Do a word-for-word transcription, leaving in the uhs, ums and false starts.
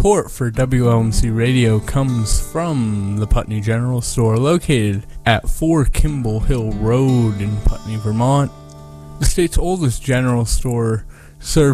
support for W L M C Radio comes from the Putney General Store, located at four Kimball Hill Road in Putney, Vermont. The state's oldest general store, serves